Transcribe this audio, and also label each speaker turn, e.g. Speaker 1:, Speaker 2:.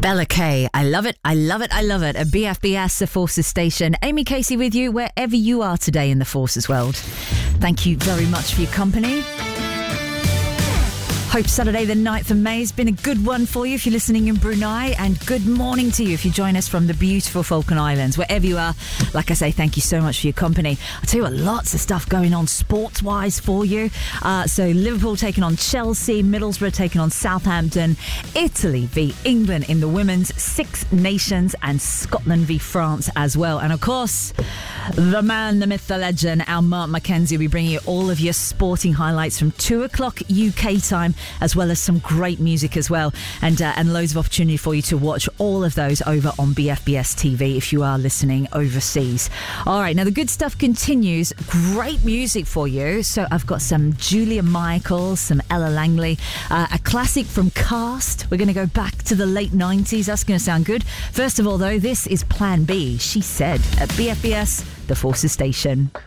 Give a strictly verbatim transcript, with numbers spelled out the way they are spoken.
Speaker 1: Bella Kay, I love it, I love it, I love it. At B F B S, the Forces Station. Amy Casey with you wherever you are today in the Forces world. Thank you very much for your company. Hope Saturday the ninth of May has been a good one for you if you're listening in Brunei, and good morning to you if you join us from the beautiful Falkland Islands. Wherever you are, like I say, thank you so much for your company. I'll tell you what, lots of stuff going on sports-wise for you. Uh, so Liverpool taking on Chelsea, Middlesbrough taking on Southampton, Italy v England in the women's, Six Nations, and Scotland v France as well. And of course, the man, the myth, the legend, our Mark Mackenzie will be bringing you all of your sporting highlights from two o'clock U K time, as well as some great music as well, and uh, and loads of opportunity for you to watch all of those over on B F B S T V if you are listening overseas. All right, now the good stuff continues. Great music for you. So I've got some Julia Michaels, some Ella Langley, uh, a classic from Cast. We're going to go back to the late nineties. That's going to sound good. First of all, though, this is Plan B. She Said at B F B S, the Forces Station.